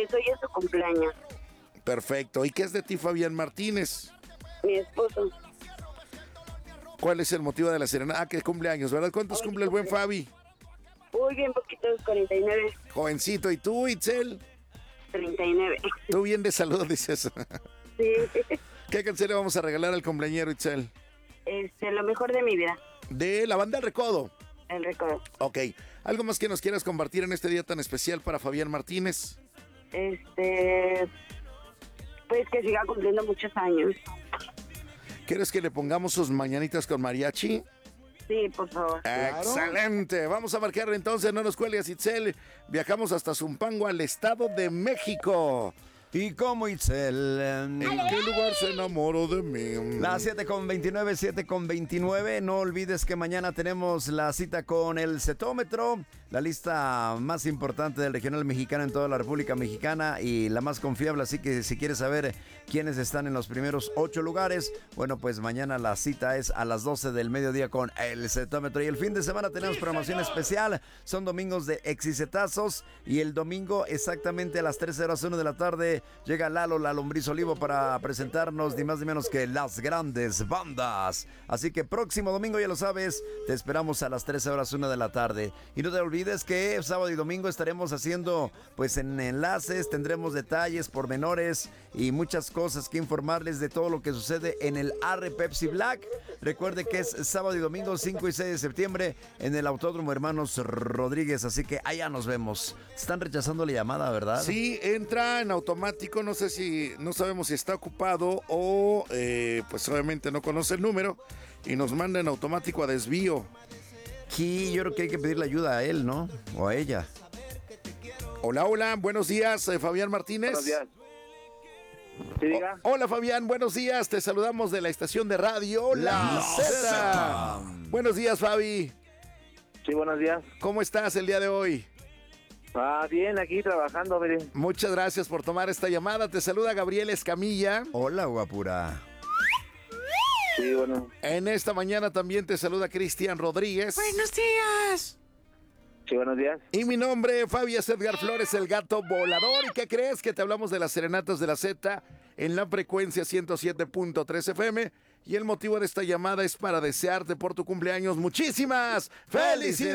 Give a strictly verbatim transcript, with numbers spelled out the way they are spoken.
pues hoy es su cumpleaños. Perfecto. ¿Y qué es de ti, Fabián Martínez? Mi esposo. ¿Cuál es el motivo de la serenata? Ah, que cumpleaños, ¿verdad? ¿Cuántos cumple el buen Fabi? Uy, bien poquitos, cuarenta y nueve. Jovencito. ¿Y tú, Itzel? treinta y nueve. Tú bien de salud, dices. Sí. ¿Qué canción le vamos a regalar al cumpleañero, Itzel? Este, lo mejor de mi vida. De la banda El Recodo. El Recodo. Ok. ¿Algo más que nos quieras compartir en este día tan especial para Fabián Martínez? Este, pues que siga cumpliendo muchos años. ¿Quieres que le pongamos sus mañanitas con mariachi? Sí, por favor. Excelente. Vamos a marcarle entonces, no nos cuelgues, Itzel. Viajamos hasta Zumpango, al Estado de México. Y como Itzel. ¿En qué lugar se enamoró de mí? Las siete con veintinueve, siete con veintinueve. No olvides que mañana tenemos la cita con el Cetómetro, la lista más importante del regional mexicano en toda la República Mexicana y la más confiable. Así que si quieres saber quiénes están en los primeros ocho lugares, bueno, pues mañana la cita es a las doce del mediodía con el Cetómetro. Y el fin de semana tenemos programación especial. Son domingos de exicetazos y el domingo exactamente a las trece horas uno de la tarde llega Lalo, la lombriz olivo, para presentarnos ni más ni menos que las grandes bandas. Así que próximo domingo, ya lo sabes, te esperamos a las trece horas una de la tarde. Y no te olvides que sábado y domingo estaremos haciendo pues en enlaces, tendremos detalles, pormenores y muchas cosas que informarles de todo lo que sucede en el Arre Pepsi Black. Recuerde que es sábado y domingo cinco y seis de septiembre en el Autódromo Hermanos Rodríguez, así que allá nos vemos. Están rechazando la llamada, ¿verdad? Sí, entra en automático. No sé si, no sabemos si está ocupado o eh, pues obviamente no conoce el número y nos manda en automático a desvío. Sí, yo creo que hay que pedirle ayuda a él, ¿no? O a ella. Hola, hola, buenos días, eh, Fabián Martínez. Buenos días. Sí, diga. O- hola, Fabián, buenos días. Te saludamos de la estación de radio La, La Z. Zeta. Buenos días, Fabi. Sí, buenos días. ¿Cómo estás el día de hoy? Ah, bien, aquí trabajando, mire. Muchas gracias por tomar esta llamada. Te saluda Gabriel Escamilla. Hola, guapura. Sí, bueno. En esta mañana también te saluda Cristian Rodríguez. Buenos días. Sí, buenos días. Y mi nombre, Fabián Edgar Flores, el gato volador. ¿Y qué crees? Que te hablamos de las serenatas de la Z en la frecuencia ciento siete punto tres F M. Y el motivo de esta llamada es para desearte por tu cumpleaños muchísimas felicidades.